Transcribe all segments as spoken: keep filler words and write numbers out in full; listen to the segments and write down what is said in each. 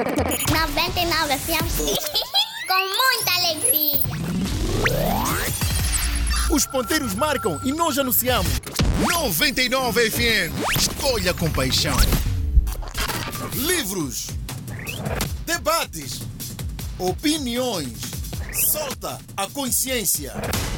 noventa e nove F M. Com muita alegria. Os ponteiros marcam e nós anunciamos. noventa e nove F M. Escolha com paixão. Livros, debates, opiniões. Solta a consciência.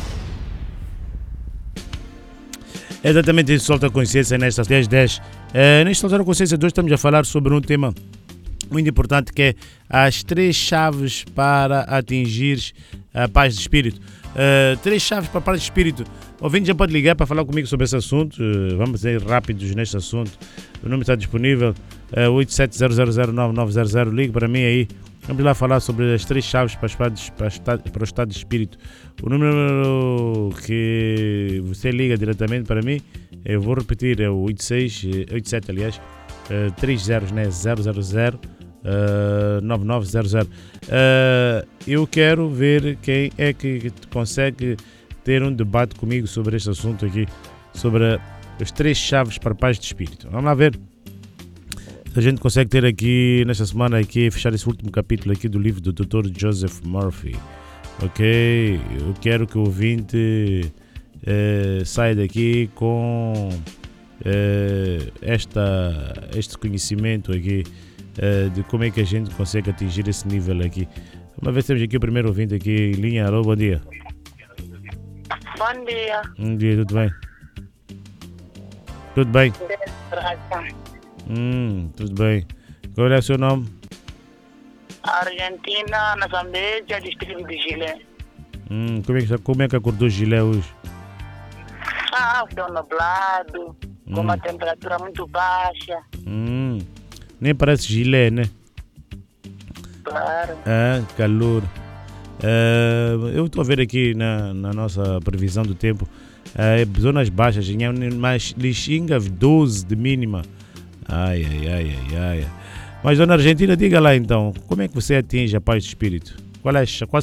Exatamente isso, solta a consciência nestas dez dez. Uh, neste Soltar a Consciência de hoje estamos a falar sobre um tema muito importante que é as três chaves para atingir a paz de espírito. Uh, três chaves para a paz de espírito. O ouvinte já pode ligar para falar comigo sobre esse assunto. Uh, vamos ser rápidos neste assunto. O número está disponível, uh, oito sete zero zero zero nove nove zero zero. Ligue para mim aí. Vamos lá falar sobre as três chaves para, para, para o estado de espírito. O número que você liga diretamente para mim, eu vou repetir, é o oito seis, oito sete aliás, três zero zero zero zero nove nove zero zero. Eu quero ver quem é que consegue ter um debate comigo sobre este assunto aqui, sobre as três chaves para a paz de espírito. Vamos lá ver. A gente consegue ter aqui, nesta semana, aqui, fechar esse último capítulo aqui do livro do doutor Joseph Murphy. Ok? Eu quero que o ouvinte eh, saia daqui com eh, esta, este conhecimento aqui eh, de como é que a gente consegue atingir esse nível aqui. Uma vez temos aqui o primeiro ouvinte aqui em linha. Alô, bom dia. Bom dia. Bom dia, tudo bem? Tudo bem? Hum, tudo bem. Qual é o seu nome? Argentina, na Zambésia, distrito de Gilé. Hum, como, é que, como é que acordou Gilé hoje? Ah, céu nublado, Hum. com uma temperatura muito baixa. Hum, nem parece Gilé, né? Claro. Ah, calor. Ah, eu estou a ver aqui na, na nossa previsão do tempo, ah, zonas baixas, mas Lixinga doze de mínima. Ai, ai, ai, ai, ai. Mas, dona Argentina, diga lá então, como é que você atinge a paz de espírito? Qual é, quais